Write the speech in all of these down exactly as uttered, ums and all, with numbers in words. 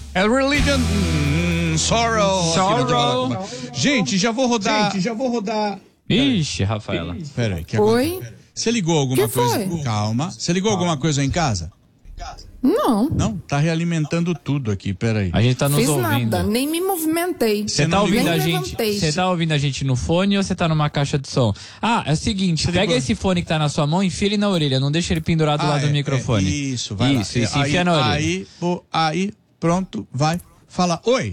É Religion, hum, Sorrow. Sorrow. Gente, já vou rodar. Gente, já vou rodar. Ixi, Rafaela. Peraí. Que Oi? agora... Você ligou alguma Que coisa? foi? Calma. Você ligou alguma coisa em casa? Não. Não? Tá realimentando tudo aqui, peraí. A gente tá nos Fiz ouvindo. nada, nem me movimentei. Você tá não ouvindo nem a gente? levantei. Você tá ouvindo a gente no fone ou você tá numa caixa de som? Ah, é o seguinte, Você pega ligou? esse fone que tá na sua mão e enfia ele na orelha, não deixa ele pendurado Ah, lá do é, microfone. é, isso, vai lá. Isso, isso, aí, enfia na orelha. Aí, pô, aí, pronto, vai. Fala, oi.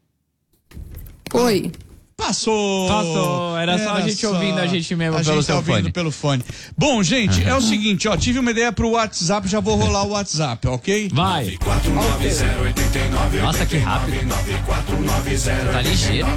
Oi. Passou! Passou, era só a gente ouvindo a gente mesmo a pelo gente seu tá ouvindo fone. pelo fone. Bom, gente, é o seguinte, ó, tive uma ideia pro WhatsApp, já vou rolar o WhatsApp, ok? Vai. Nossa, que rápido. Tá ligeiro.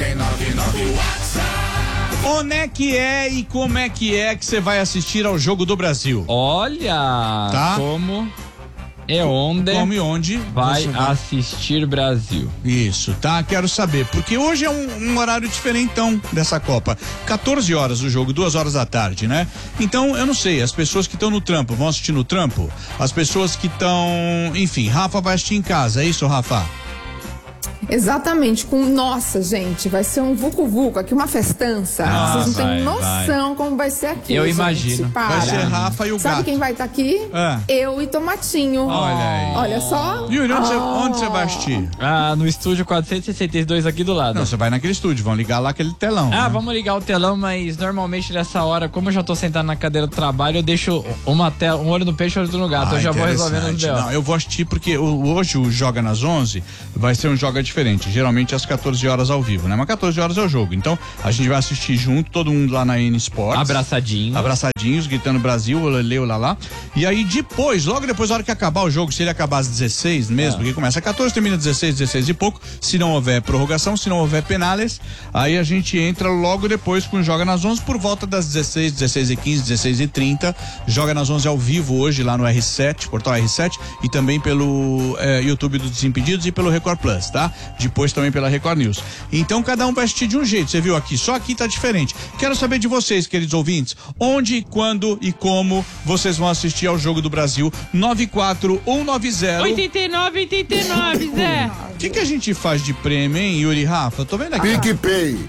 Onde é que é e como é que é que você vai assistir ao Jogo do Brasil? Olha Tá. como é onde Como e onde vai você vai... assistir Brasil. Isso, tá? Quero saber, porque hoje é um, um horário diferentão dessa Copa. quatorze horas o jogo, duas horas da tarde, né? Então, eu não sei, as pessoas que estão no trampo vão assistir no trampo? As pessoas que estão, enfim, Rafa vai assistir em casa, é isso, Rafa? Exatamente, com. Nossa, gente, vai ser um vucu-vucu aqui, uma festança. Ah, Vocês não vai, têm noção como vai ser aqui. Eu gente. imagino. Para. Vai ser Rafa e o Sabe gato. quem vai estar aqui? Ah. Eu e Tomatinho. Olha aí. Olha só. Yuri, onde, você, Oh. onde você vai assistir? Ah, no estúdio quatrocentos e sessenta e dois aqui do lado. Não, você vai naquele estúdio, vão ligar lá aquele telão. Ah, né? vamos ligar o telão, mas normalmente nessa hora, como eu já tô sentado na cadeira do trabalho, eu deixo uma tela, um olho no peixe e outro no gato. Ah, eu já vou resolvendo os interessante. B O. Não, eu vou assistir porque o- hoje o Joga nas onze vai ser um Joga diferente. Geralmente às quatorze horas ao vivo, né? Mas quatorze horas é o jogo. Então a gente vai assistir junto, todo mundo lá na N Sports. Abraçadinho. Abraçadinhos, gritando Brasil, olê, olá lá. E aí depois, logo depois, na hora que acabar o jogo, se ele acabar às dezesseis mesmo, porque começa quatorze, termina dezesseis, dezesseis e pouco, se não houver prorrogação, se não houver penales, aí a gente entra logo depois com Joga nas onze por volta das dezesseis, dezesseis e quinze, dezesseis e trinta. Joga nas onze ao vivo hoje lá no R sete, portal R sete, e também pelo eh, YouTube do Desimpedidos e pelo Record Plus, tá? Depois também pela Record News. Então cada um vai assistir de um jeito, você viu aqui, só aqui tá diferente. Quero saber de vocês, queridos ouvintes, onde, quando e como vocês vão assistir ao Jogo do Brasil. Nove quatro um nove zero. oitenta e nove, oitenta e nove, Zé. O que que a gente faz de prêmio, hein, Yuri e Rafa? Tô vendo aqui. PicPay.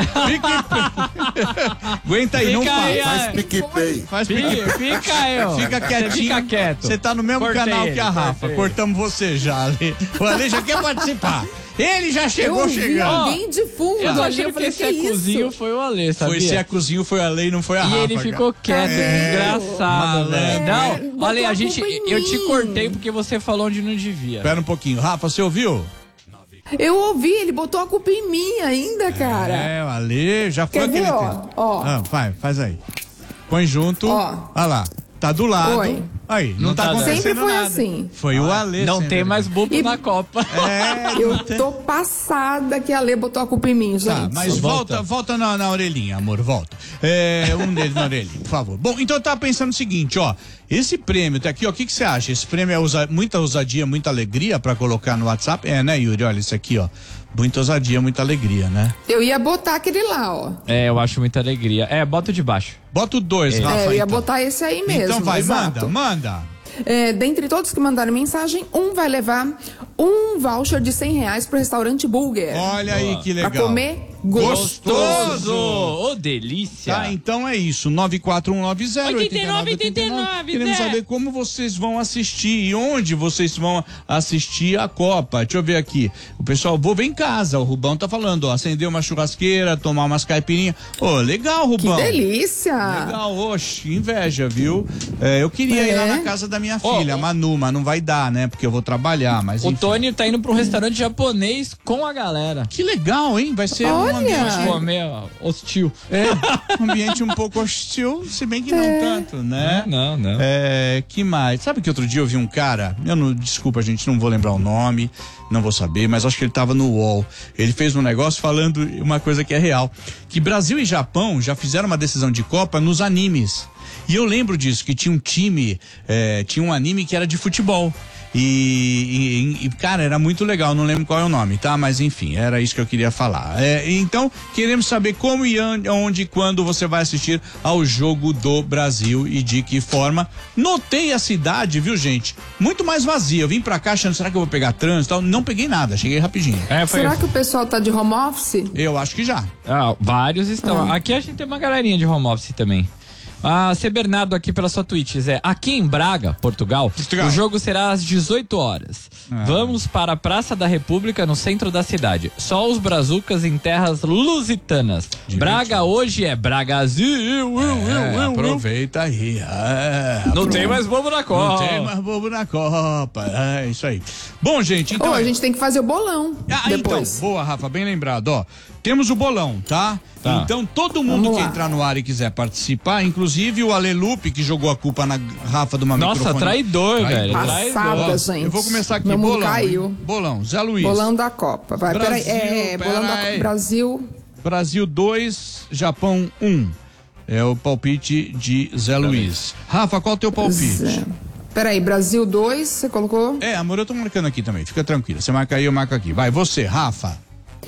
Aguenta aí, não Fica aí, faz. Faz PicPay. Faz Fica, PicPay. fica aí, ó. Fica Você quietinho. Fica quieto. Você tá no mesmo Cortei canal ele, que a Rafa. cortei. Cortamos você já, Ale. O Ale já quer participar. Ele já Eu chegou ouvi chegando. alguém de fundo. Eu tô ali, achando eu falei, que que esse isso? cozinho foi o Alê, sabia? Foi ser a cozinho, foi a lei, não foi a E Rafa. ele ficou quieto, É. engraçado, Malandro. velho. É, Não, botou Ale, a a gente, culpa em eu te mim. cortei porque você falou onde não devia. Espera um pouquinho. Rafa, você ouviu? Eu ouvi, ele botou a culpa em mim ainda, cara. É, o Ale já foi Quer aquele ver, ó? tempo. Ó. Ah, vai, faz aí. Põe junto. Ó. Olha lá. Tá do lado. Oi. Aí, não, Não tá tá dando. acontecendo Sempre foi nada. assim. Foi o Ale. Não sem tem mais vergonha. bubo E- na Copa. É, não Eu tem. tô passada que a Lê botou a culpa em mim, gente. Tá, mas volta, Volta. volta na, na orelhinha, amor, volta. É, um deles na orelhinha, por favor. Bom, então eu tava pensando o seguinte, ó, esse prêmio tá aqui, ó, o que que você acha? Esse prêmio é ousa- muita ousadia, muita alegria pra colocar no WhatsApp? É, né, Yuri? Olha, isso aqui, ó, muita ousadia, muita alegria, né? Eu ia botar aquele lá, ó. É, eu acho muita alegria. É, bota o de baixo. Bota o dois, Rafa, É, eu ia então. botar esse aí mesmo. Então vai, exato. manda, manda. É, dentre todos que mandaram mensagem, um vai levar um voucher de cem reais pro restaurante Burger. Olha aí que legal. Pra comer gostoso. Ô, delícia. Tá, então é isso, nove quatro um nove zero oito nove oito nove. Queremos Zé. saber como vocês vão assistir e onde vocês vão assistir a Copa. Deixa eu ver aqui. O pessoal, vou ver em casa, o Rubão tá falando, ó, acender uma churrasqueira, tomar umas caipirinhas. Ô, legal, Que Rubão. delícia! Legal, oxe, inveja, viu? É, eu queria ir lá É. na casa da minha Ó, filha, ó. Manu, mas não vai dar, né? Porque eu vou trabalhar, mas O enfim. Tony tá indo pra um restaurante japonês com a galera. Que legal, hein? Vai ser um Olha. ambiente... Pô, meio hostil. É, um ambiente um pouco hostil, se bem que não É. tanto, né? Não, não. É, que mais? Sabe que outro dia eu vi um cara, eu não, desculpa gente, não vou lembrar o nome, não vou saber, mas acho que ele tava no U O L. Ele fez um negócio falando uma coisa que é real, que Brasil e Japão já fizeram uma decisão de Copa nos animes. E eu lembro disso, que tinha um time, é, tinha um anime que era de futebol. E, e, e, cara, era muito legal, não lembro qual é o nome, tá? Mas enfim, era isso que eu queria falar. É, então, queremos saber como e onde e quando você vai assistir ao Jogo do Brasil e de que forma. Notei a cidade, viu, gente? Muito mais vazia. Eu vim pra cá achando, será que eu vou pegar trânsito e tal? Não peguei nada, cheguei rapidinho. É, foi... Será que o pessoal tá de home office? Eu acho que já. Ah, vários estão. Ah. Aqui a gente tem uma galerinha de home office também. Ah, C. Bernardo aqui pela sua Twitch, Zé. Aqui em Braga, Portugal, Portugal. o jogo será às dezoito horas. Ah. Vamos para a Praça da República, no centro da cidade. Só os brazucas em terras lusitanas. Divertido. Braga hoje é Bragazil. É, aproveita aí. É, Não aproveita. tem mais bobo na Copa. Não tem mais bobo na Copa. É isso aí. Bom, gente, então. Ou a gente tem que fazer o bolão. Ah, depois. então, boa, Rafa, bem lembrado, ó. Temos o bolão, tá? Tá. Então, todo mundo Vamos que lá. entrar no ar e quiser participar, inclusive o Alelupe, que jogou a culpa na Rafa do uma Nossa, microfone. traidor, velho. Passada, Traidor. gente. Eu vou começar aqui, Meu mundo bolão. caiu. Bolão, Zé Luiz. Bolão da Copa. Vai, Brasil, peraí. É, bolão da peraí. Copa. Brasil. Brasil dois, Japão um. É o palpite de Zé Luiz. Rafa, qual é o teu palpite? Zé. Peraí, Brasil dois, você colocou? É, amor, eu tô marcando aqui também, fica tranquila. Você marca aí, eu marco aqui. Vai, você, Rafa.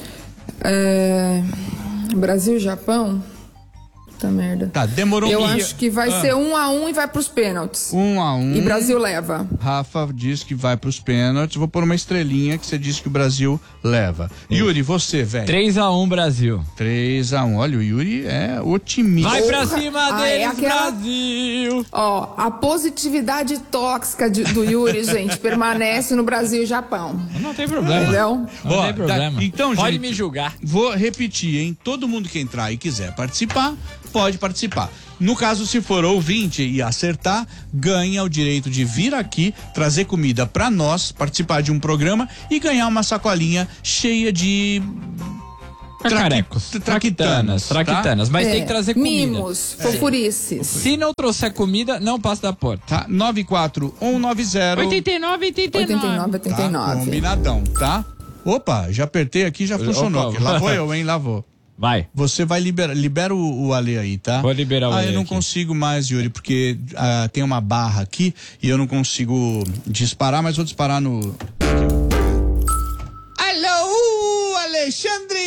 É, Brasil e Japão? Puta merda. Tá, demorou Eu um acho que vai ah. ser um a um e vai pros pênaltis. Um a um. E Brasil leva. Rafa diz que vai pros pênaltis. Vou pôr uma estrelinha que você disse que o Brasil leva. Yuri, você, velho. três a um Brasil. três a um. Olha, o Yuri é otimista. Vai pra Porra. cima Ah, é deles, aquela- Brasil. Ó, a positividade tóxica de- do Yuri, gente, permanece no Brasil e Japão. Não tem problema. Entendeu? Não Ó, tem problema. da- então, Pode gente, me julgar. Vou repetir, hein? Todo mundo que entrar e quiser participar, pode participar. No caso, se for ouvinte e acertar, ganha o direito de vir aqui, trazer comida pra nós, participar de um programa e ganhar uma sacolinha cheia de Cacarecos. Traqui- Traquitanas. tá? Traquitanas. Mas É, tem que trazer comida. Mimos, fofurices. Se não trouxer comida, não passa da porta. Tá? nove quatro um nove zero. oitenta e nove, oitenta e nove. oitenta e nove, oitenta e Tá, nove. combinadão, tá? Opa, já apertei aqui, já funcionou. Opa. Lá vou eu, hein? Lá vou. Vai. Você vai liberar, libera o, o Ale aí, tá? Vou liberar o ah, Ale eu não aqui. consigo mais, Yuri, porque ah, tem uma barra aqui e eu não consigo disparar, mas vou disparar no... Alô, Alexandre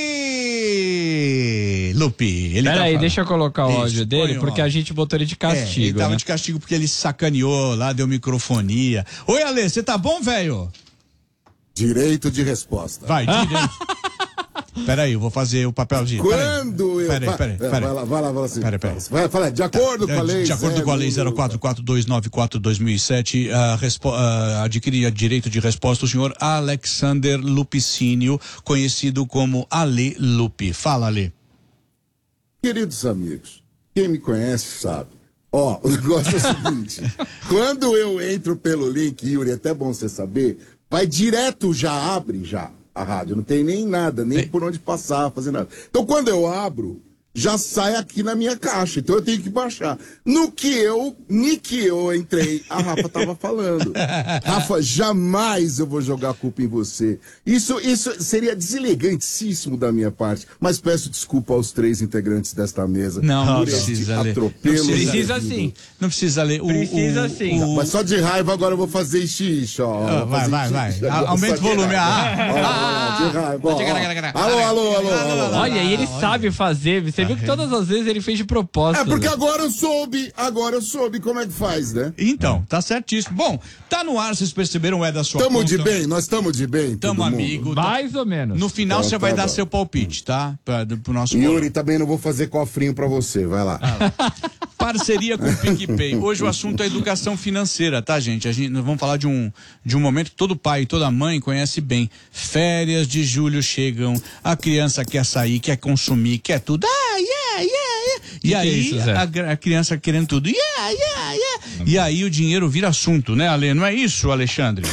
Lupe. Ele Pera tá aí, falando. deixa eu colocar o Isso, áudio dele, põe o porque a áudio. gente botou ele de É, ele castigo, tava né? de castigo porque ele sacaneou lá, deu microfonia. Oi, Ale, você tá bom, velho? Direito de resposta. Vai, direito. Peraí, eu vou fazer o papelzinho. Quando eu. Peraí, vai, peraí, vai, peraí. vai lá, vai lá, vai lá. Assim, Peraí, peraí. Vai, fala, de acordo com a lei. De acordo com a lei zero quatro quatro dois nove quatro dois mil e sete, uh, respo- uh, adquire direito de resposta o senhor Alexander Lupicínio, conhecido como Ale Lupe. Fala, Ale. Queridos amigos, quem me conhece sabe. Ó, o negócio é o seguinte: quando eu entro pelo link, Yuri, é até bom você saber, vai direto, já abre já a rádio, não tem nem nada, nem Tem. por onde passar, fazer nada. Então quando eu abro, já sai aqui na minha caixa, então eu tenho que baixar. No que eu, ni que eu entrei, a Rafa tava falando. Rafa, jamais eu vou jogar a culpa em você. Isso, isso seria deselegantíssimo da minha parte, mas peço desculpa aos três integrantes desta mesa. Não, por não este precisa, Ale. atropelo. Não precisa. Precisa indevido. sim. Não precisa ler. O, Precisa o, sim. o- Mas só de raiva agora eu vou fazer xixi, ó. Ah, Vou vai, fazer vai, vai. xixi A- agora, Aumenta só o de volume. raiva. Ah, Ó, ó, de raiva, ó, ó. Alô, alô, alô, alô. Olha, e ele sabe fazer. Você viu que todas as vezes ele fez de propósito. É porque né? agora eu soube, agora eu soube como é que faz, né? Então, tá certíssimo. Bom, tá no ar, vocês perceberam, é da sua Tamo conta. de bem, nós estamos de bem, Tamo todo mundo. amigo. tá- Mais ou menos. No final Então, você vai tá dar bom. seu palpite, tá? Pra, do, pro nosso Yuri, também não vou fazer cofrinho pra você, vai lá. Parceria com o PicPay. Hoje o assunto é educação financeira, tá, gente? A gente nós vamos falar de um, de um momento que todo pai e toda mãe conhece bem. Férias de julho chegam, a criança quer sair, quer consumir, quer tudo. Ah, yeah, yeah, yeah. E que é aí isso, Zé? a, a criança querendo tudo. Yeah, yeah, yeah. E aí o dinheiro vira assunto, né, Ale? Não é isso, Alexandre?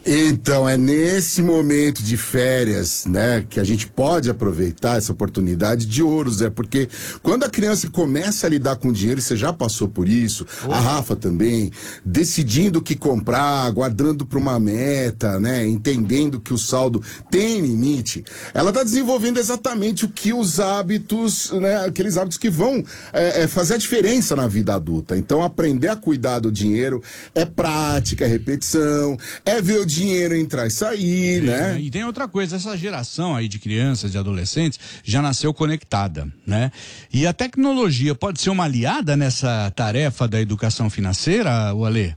Então, é nesse momento de férias, né, que a gente pode aproveitar essa oportunidade de ouro, Zé, porque quando a criança começa a lidar com dinheiro, você já passou por isso, oh. a Rafa também, decidindo o que comprar, guardando para uma meta, né, entendendo que o saldo tem limite, ela está desenvolvendo exatamente o que os hábitos, né, aqueles hábitos que vão é, é, fazer a diferença na vida adulta. Então, aprender a cuidar do dinheiro é prática, é repetição, é ver o dinheiro entrar e sair, é, né? E tem outra coisa, essa geração aí de crianças e adolescentes já nasceu conectada, né? E a tecnologia pode ser uma aliada nessa tarefa da educação financeira, o Alê?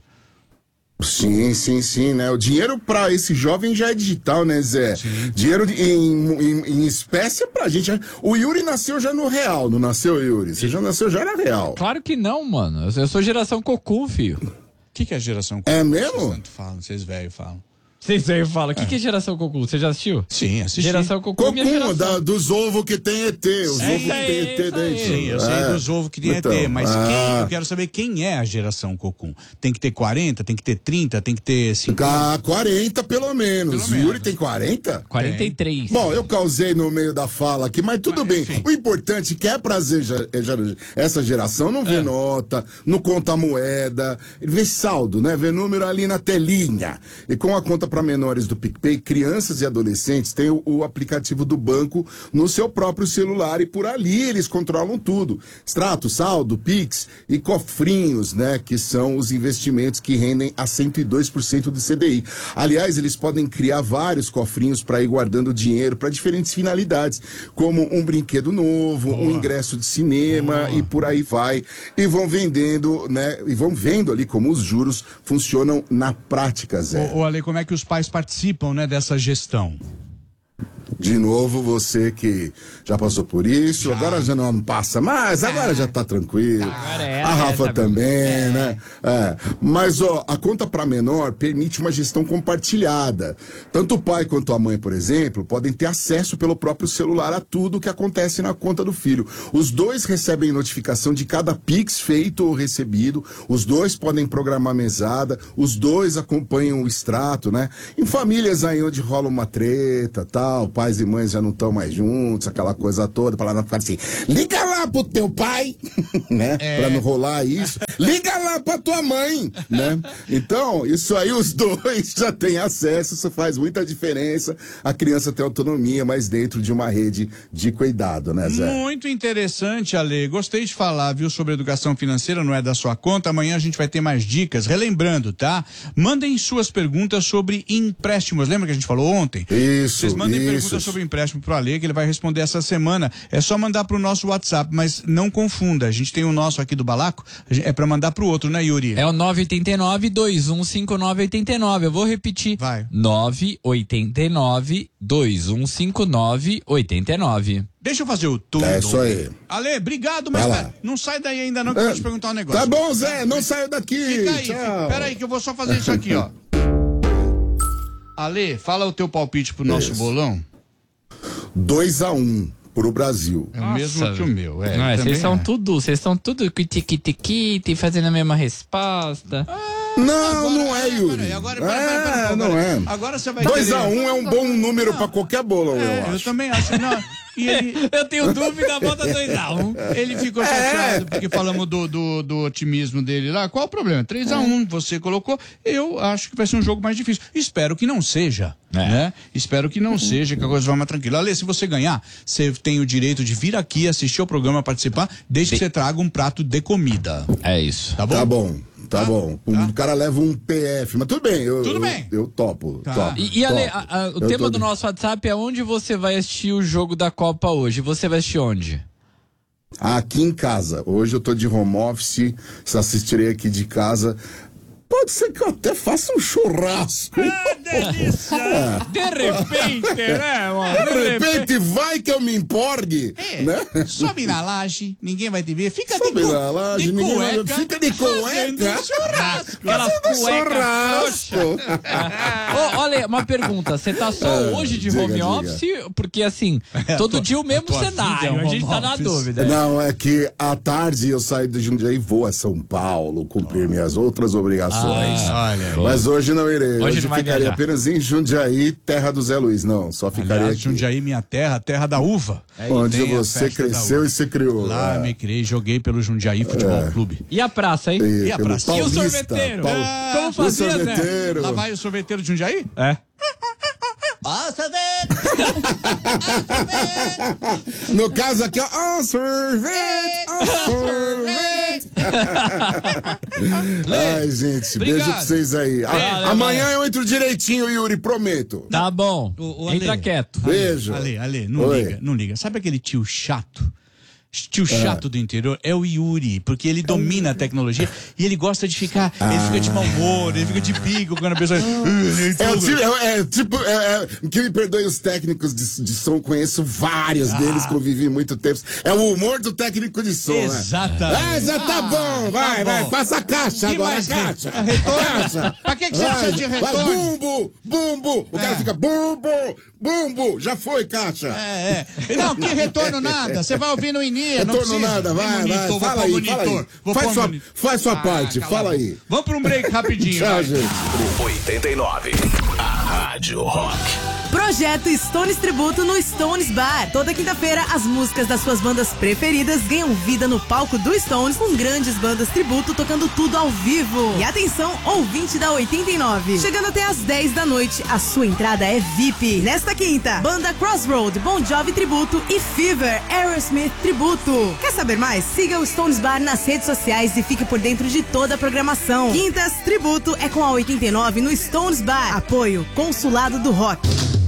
Sim, sim, sim, né? O dinheiro pra esse jovem já é digital, né, Zé? Sim. Dinheiro de, em, em, em espécie é pra gente. O Yuri nasceu já no real, não nasceu, Yuri? Você já nasceu já na real. Claro que não, mano. Eu sou geração cocum, filho. O que, que é geração cocum? É mesmo? Vocês tanto falam, vocês velhos falam. Vocês aí falam, o que, é. que é geração Cocum? Você já assistiu? Sim, assisti. Geração Cocum, Cocum, geração. Da, dos ovos que tem E T, os é, ovos que tem E T dentro. Sim, eu sei é. dos ovos que tem então, E T, mas ah. quem, eu quero saber quem é a geração Cocum. Tem que ter quarenta, tem que ter trinta, tem que ter cinquenta? Ah, quarenta pelo menos. Pelo Yuri menos. Tem quarenta? quarenta e três. Bom, eu causei no meio da fala aqui, mas tudo mas, bem. Enfim. O importante é que é prazer essa geração não vê é. nota, não conta moeda, vê saldo, né? Vê número ali na telinha. E com a conta para menores do PicPay, crianças e adolescentes têm o, o aplicativo do banco no seu próprio celular e por ali eles controlam tudo. Extrato, saldo, Pix e cofrinhos, né? Que são os investimentos que rendem a cento e dois por cento do C D I. Aliás, eles podem criar vários cofrinhos para ir guardando dinheiro para diferentes finalidades, como um brinquedo novo, Boa. um ingresso de cinema Boa. e por aí vai. E vão vendendo, né? E vão vendo ali como os juros funcionam na prática, Zé. Ô, ô Ale, como é que os pais participam, né, dessa gestão? De novo, você que já passou por isso, já. agora já não passa mais, agora ah. já tá tranquilo. Agora é, a Rafa é, também, é. né? É. Mas, ó, a conta para menor permite uma gestão compartilhada. Tanto o pai quanto a mãe, por exemplo, podem ter acesso pelo próprio celular a tudo o que acontece na conta do filho. Os dois recebem notificação de cada Pix feito ou recebido, os dois podem programar mesada, os dois acompanham o extrato, né? Em famílias aí onde rola uma treta, tal, pais e mães já não estão mais juntos, aquela coisa toda, para não ficar assim, liga lá pro teu pai, né? É. Pra não rolar isso. Liga lá pra tua mãe, né? Então, isso aí os dois já têm acesso, isso faz muita diferença. A criança tem autonomia, mas dentro de uma rede de cuidado, né, Zé? Muito interessante, Ale. Gostei de falar, viu, sobre educação financeira, não é da sua conta. Amanhã a gente vai ter mais dicas. Relembrando, tá? Mandem suas perguntas sobre empréstimos. Lembra que a gente falou ontem? Isso, Vocês mandem isso. perguntas sobre empréstimo pro Ale, que ele vai responder essa semana. É só mandar pro nosso WhatsApp, mas não confunda. A gente tem o nosso aqui do Balaco, é para mandar pro outro, né, Yuri? É o nove oito nove, dois um cinco nove, oito nove. Eu vou repetir. Vai. nove oito nove, dois um cinco nove, oito nove. Deixa eu fazer o tudo. É isso aí. Ale, obrigado, mas pera, não sai daí ainda não, que eu vou te perguntar um negócio. Tá bom, Zé, não saio daqui. Fica aí, fica, pera aí que eu vou só fazer isso aqui, ó. Ale, fala o teu palpite pro nosso isso. bolão. dois a um pro Brasil. É o Nossa, mesmo que o meu. É, não, é, vocês são é. tudo, vocês estão tudo kiti-kiti-kiti, fazendo a mesma resposta. Ah, não, agora, não é, Yuri. Peraí, agora, peraí, peraí, peraí, peraí, não é. Agora você vai dois a um é um bom número para qualquer bolão, é, eu acho. Eu também acho. Não. E ele... Eu tenho dúvida, bota dois a um. Ele ficou chateado é. porque falamos do, do, do otimismo dele lá. Qual o problema? três a um, você colocou. Eu acho que vai ser um jogo mais difícil. Espero que não seja. É. Né? Espero que não seja, que a coisa vá mais tranquila. Ale, se você ganhar, você tem o direito de vir aqui, assistir ao programa, participar, desde que você traga um prato de comida. É isso. Tá bom? Tá bom. Tá, tá bom. Tá. O cara leva um P F, mas tudo bem. Eu, tudo eu, bem. Eu, eu topo. Tá. topo e, e Ale, topo. A, a, o eu tema tô... do nosso WhatsApp é onde você vai assistir o jogo da Copa hoje. Você vai assistir onde? Aqui em casa. Hoje eu tô de home office, assistirei aqui de casa. Pode ser que eu até faça um churrasco. Ah, delícia! É. De repente, né, mano? De, de repente, repente vai que eu me emporgue. É. Né? Sobe na laje, ninguém vai te ver. Fica Sobe de, cu... na laje, de ninguém cueca. Vai... Fica de cueca. Churrasco. Aquelas churrasco. Ô, olha, uma pergunta. Você tá só é, hoje de diga, home diga. office? Porque, assim, é, todo tua, dia o mesmo cenário. É um a gente tá na dúvida. Não, é que à tarde eu saio de Jundiaí e vou a São Paulo cumprir oh. minhas outras obrigações. emoções. Ah, olha. Mas hoje não irei. Hoje Hoje, não vai ficaria viajar. apenas em Jundiaí, terra do Zé Luiz. Não, só ficaria Aliás, aqui. Jundiaí, minha terra, terra da uva. Onde Tem a você festa da cresceu uva. e se criou. Lá É. me criei, joguei pelo Jundiaí Futebol Clube. E a praça, hein? E, E a pelo praça? E o Paulista, sorveteiro? Paul- Ah, Como o fazia, Zé? sorveteiro. Lá vai o sorveteiro de Jundiaí? É. No caso aqui, ó, oh, sorvete, oh, sorvete. Ai, gente, beijo Obrigado. pra vocês aí. A- Valeu, amanhã eu entro direitinho, Yuri, prometo. Tá bom. O- o Ale. Entra quieto. Beijo. Ale, Ale, não Oi. liga, não liga. Sabe aquele tio chato? Tio chato do interior é o Yuri, porque ele domina a tecnologia e ele gosta de ficar, ele fica de mau humor, ele fica de pico quando a pessoa... É, o tipo, é, é, tipo, é, é, que me perdoe os técnicos de, de som, conheço vários deles, convivi muito tempo. É o humor do técnico de som, Exatamente. né? Ah, já tá bom, vai, tá vai, bom. passa a caixa Que agora, a mais caixa. re- retorno? Caixa. Pra que que você Vai, precisa de vai, retorno? bumbo, bumbo, o cara É. fica bumbo, bumbo, já foi, caixa. É, é. Não, que retorno nada. Você vai ouvir no Inia. não Retorno precisa. nada, vai, Tem monitor, vai, vou fala pôr aí, monitor, fala aí. vou Faz pôr sua, monitor. faz sua Ah, parte, cala fala a boca. aí. Vamos pra um break rapidinho. Tchau, vai. gente. oitenta e nove. A Rádio Rock. Projeto Stones Tributo no Stones Bar. Toda quinta-feira, as músicas das suas bandas preferidas ganham vida no palco do Stones, com grandes bandas tributo tocando tudo ao vivo. E atenção, ouvinte da oitenta e nove. Chegando até às dez da noite, a sua entrada é V I P. Nesta quinta, banda Crossroad, Bon Jovi Tributo e Fever, Aerosmith Tributo. Quer saber mais? Siga o Stones Bar nas redes sociais e fique por dentro de toda a programação. Quintas Tributo é com a oitenta e nove no Stones Bar. Apoio Consulado do Rock.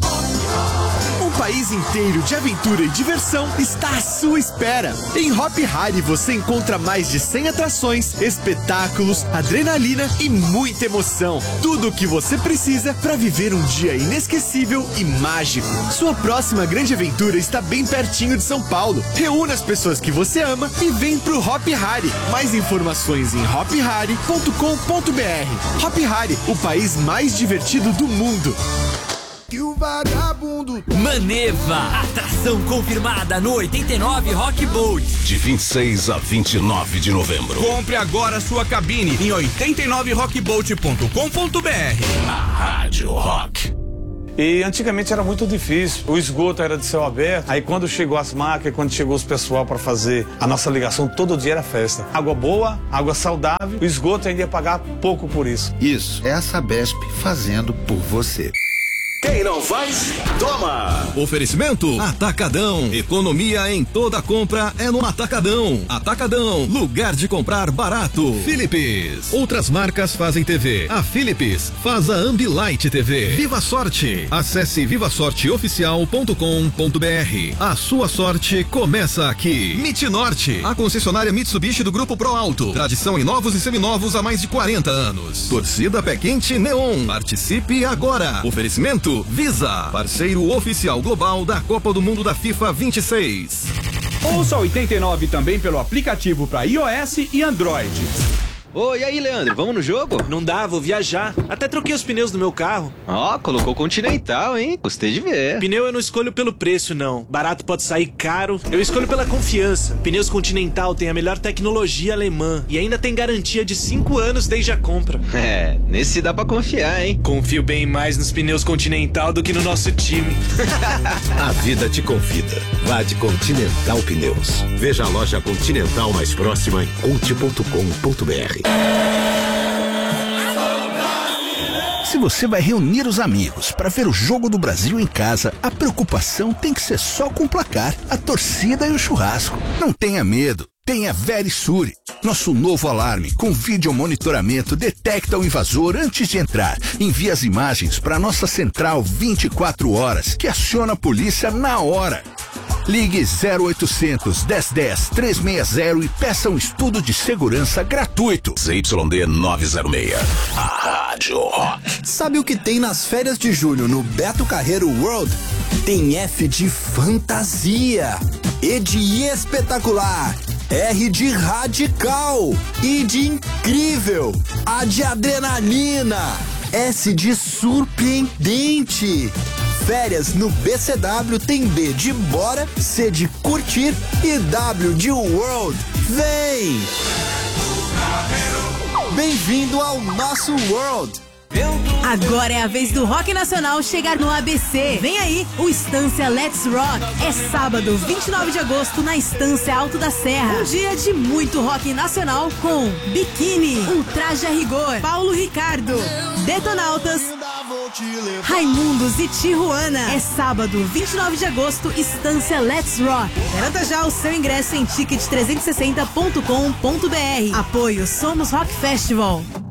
Um país inteiro de aventura e diversão está à sua espera. Em Hop Hari você encontra mais de cem atrações, espetáculos, adrenalina e muita emoção. Tudo o que você precisa para viver um dia inesquecível e mágico. Sua próxima grande aventura está bem pertinho de São Paulo. Reúna as pessoas que você ama e vem pro Hop Hari. Mais informações em hop hari ponto com ponto b r. Hop Hari, o país mais divertido do mundo. Que o vagabundo. Maneva, atração confirmada no oitenta e nove Rock Boat. De vinte e seis a vinte e nove de novembro. Compre agora sua cabine em oitenta e nove rock boat ponto com ponto b r. A Rádio Rock. E antigamente era muito difícil, o esgoto era de céu aberto, aí quando chegou as máquinas, quando chegou os pessoal para fazer a nossa ligação, todo dia era festa. Água boa, água saudável, o esgoto ainda ia pagar pouco por isso. Isso, é a Sabesp fazendo por você. Quem não faz, toma! Oferecimento Atacadão. Economia em toda compra é no Atacadão. Atacadão, lugar de comprar barato. Philips. Outras marcas fazem T V. A Philips faz a Ambilight T V. Viva Sorte. Acesse viva sorte oficial ponto com ponto b r. A sua sorte começa aqui. Mit Norte, a concessionária Mitsubishi do Grupo Pro Alto. Tradição em novos e seminovos há mais de quarenta anos. Torcida Pé Quente Neon. Participe agora. Oferecimento Visa, parceiro oficial global da Copa do Mundo da FIFA vinte e seis. Ouça oitenta e nove também pelo aplicativo para iOS e Android. Oi, e aí, Leandro, vamos no jogo? Não dá, vou viajar. Até troquei os pneus do meu carro. Ó, oh, colocou Continental, hein? Gostei de ver. Pneu eu não escolho pelo preço, não. Barato pode sair caro. Eu escolho pela confiança. Pneus Continental tem a melhor tecnologia alemã e ainda tem garantia de cinco anos desde a compra. É, nesse dá pra confiar, hein? Confio bem mais nos pneus Continental do que no nosso time. A vida te convida. Vá de Continental Pneus. Veja a loja Continental mais próxima em conte ponto com ponto b r. Se você vai reunir os amigos para ver o Jogo do Brasil em casa, a preocupação tem que ser só com o placar, a torcida e o churrasco. Não tenha medo. Tenha Verisure. Nosso novo alarme com vídeo monitoramento detecta o invasor antes de entrar. Envia as imagens para nossa central vinte e quatro horas, que aciona a polícia na hora. Ligue zero oitocentos, dez dez, trezentos e sessenta e peça um estudo de segurança gratuito. Z Y D novecentos e seis. A Rádio Rock. Sabe o que tem nas férias de julho no Beto Carreiro World? Tem F de fantasia, E de espetacular, R de radical, I de incrível, A de adrenalina, S de surpreendente. Férias no B C W tem B de bora, C de curtir e W de world. Vem! Bem-vindo ao nosso World. Agora é a vez do rock nacional chegar no A B C. Vem aí o Estância Let's Rock. É sábado, vinte e nove de agosto, na Estância Alto da Serra. Um dia de muito rock nacional com Biquíni, Ultraje a Rigor, Paulo Ricardo, Detonautas, Raimundos e Tijuana. É sábado, vinte e nove de agosto, Estância Let's Rock. Garanta já o seu ingresso em ticket trezentos e sessenta ponto com ponto br. Apoio Somos Rock Festival.